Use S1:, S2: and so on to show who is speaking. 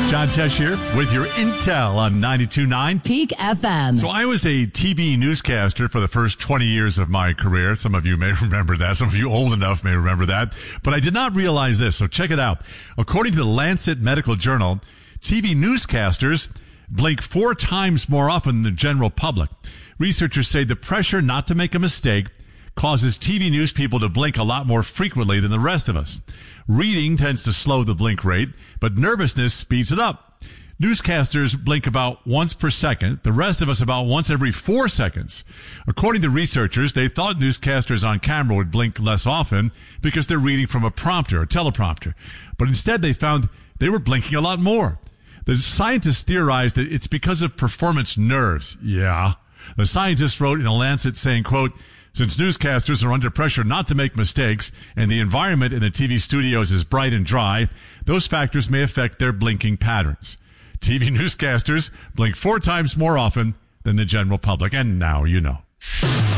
S1: John Tesh here with your intel on 92.9
S2: Peak FM.
S1: So I was a TV newscaster for the first 20 years of my career. Some of you may remember that. Some of you old enough may remember that. But I did not realize this, so check it out. According to the Lancet Medical Journal, TV newscasters blink 4 times more often than the general public. Researchers say the pressure not to make a mistake causes TV news people to blink a lot more frequently than the rest of us. Reading tends to slow the blink rate, but nervousness speeds it up. Newscasters blink about once per second, the rest of us about once every 4 seconds. According to researchers, they thought newscasters on camera would blink less often because they're reading from a prompter, a teleprompter. But instead they found they were blinking a lot more. The scientists theorized that it's because of performance nerves. Yeah. The scientists wrote in The Lancet saying, quote, since newscasters are under pressure not to make mistakes and the environment in the TV studios is bright and dry, those factors may affect their blinking patterns. TV newscasters blink 4 times more often than the general public. And now you know.